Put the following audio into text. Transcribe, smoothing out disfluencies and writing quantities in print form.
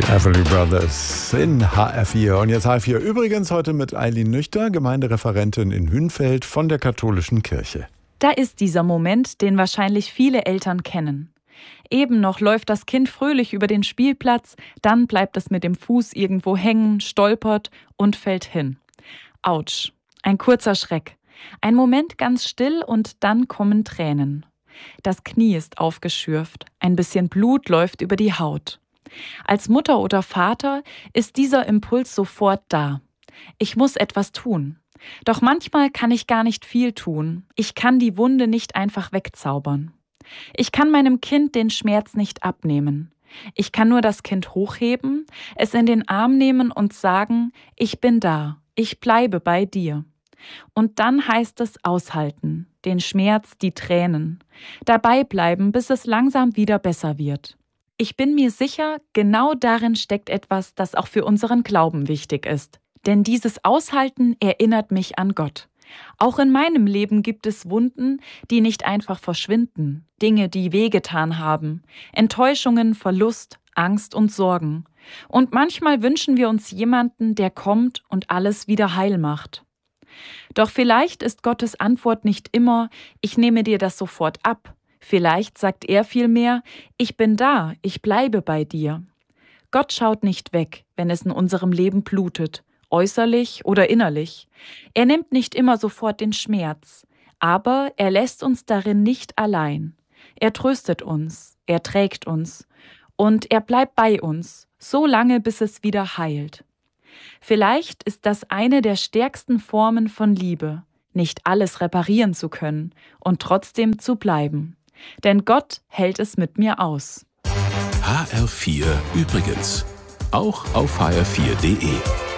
Everly Brothers in HR4. Und jetzt HR4 übrigens heute mit Eileen Nüchter, Gemeindereferentin in Hünfeld von der Katholischen Kirche. Da ist dieser Moment, den wahrscheinlich viele Eltern kennen. Eben noch läuft das Kind fröhlich über den Spielplatz, dann bleibt es mit dem Fuß irgendwo hängen, stolpert und fällt hin. Autsch, ein kurzer Schreck. Ein Moment ganz still und dann kommen Tränen. Das Knie ist aufgeschürft, ein bisschen Blut läuft über die Haut. Als Mutter oder Vater ist dieser Impuls sofort da. Ich muss etwas tun. Doch manchmal kann ich gar nicht viel tun. Ich kann die Wunde nicht einfach wegzaubern. Ich kann meinem Kind den Schmerz nicht abnehmen. Ich kann nur das Kind hochheben, es in den Arm nehmen und sagen, ich bin da, ich bleibe bei dir. Und dann heißt es aushalten, den Schmerz, die Tränen, dabei bleiben, bis es langsam wieder besser wird. Ich bin mir sicher, genau darin steckt etwas, das auch für unseren Glauben wichtig ist. Denn dieses Aushalten erinnert mich an Gott. Auch in meinem Leben gibt es Wunden, die nicht einfach verschwinden, Dinge, die wehgetan haben, Enttäuschungen, Verlust, Angst und Sorgen. Und manchmal wünschen wir uns jemanden, der kommt und alles wieder heil macht. Doch vielleicht ist Gottes Antwort nicht immer, ich nehme dir das sofort ab. Vielleicht sagt er vielmehr, ich bin da, ich bleibe bei dir. Gott schaut nicht weg, wenn es in unserem Leben blutet, äußerlich oder innerlich. Er nimmt nicht immer sofort den Schmerz, aber er lässt uns darin nicht allein. Er tröstet uns, er trägt uns und er bleibt bei uns, so lange, bis es wieder heilt. Vielleicht ist das eine der stärksten Formen von Liebe, nicht alles reparieren zu können und trotzdem zu bleiben. Denn Gott hält es mit mir aus. HR4 übrigens. Auch auf hr4.de.